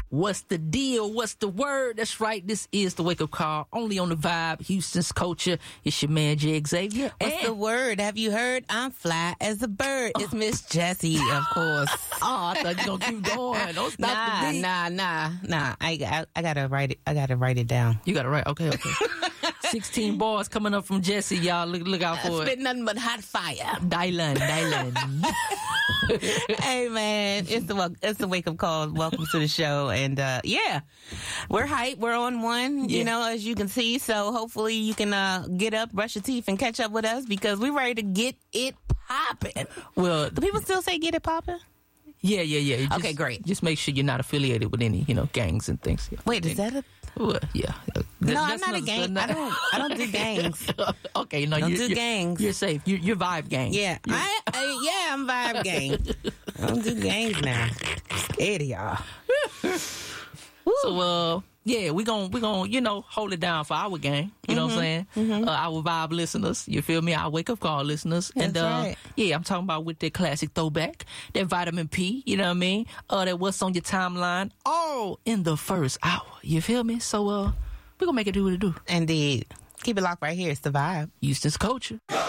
What's the deal? What's the word? That's right. This is the Wake Up Call, only on the Vibe, Houston's culture. It's your man, Jay Xavier. What's the word? Have you heard? I'm fly as a bird. It's Miss Jessie, of course. I thought you gonna keep going. Don't stop the beat. Nah. I gotta write it. I gotta write it down. You gotta write. Okay. 16 bars coming up from Jesse, y'all. Look out for it. Spit nothing but hot fire. Dylan. Hey man, it's the Wake Up Call. Welcome to the show, and we're hyped. We're on one, you know, as you can see. So hopefully you can get up, brush your teeth, and catch up with us because we're ready to get it popping. Well, do people still say get it popping? Yeah. Okay, great. Just make sure you're not affiliated with any, gangs and things. Yeah. Wait, is that a? Well, yeah. No, I'm not a gang. I don't do gangs. Okay, no, don't do gangs. You're safe. You're Vibe gang. Yeah, I'm Vibe gang. I don't do gangs now. I'm scared of y'all. So, we gon' hold it down for our gang. You know what I'm saying? Mm-hmm. Our Vibe listeners. You feel me? Our Wake Up Call listeners. That's right. Yeah, I'm talking about with that classic throwback, that vitamin P. You know what I mean? That what's on your timeline, all in the first hour. You feel me? So, we gonna make it do what it do. Indeed. Keep it locked right here. It's the Vibe. Houston's culture.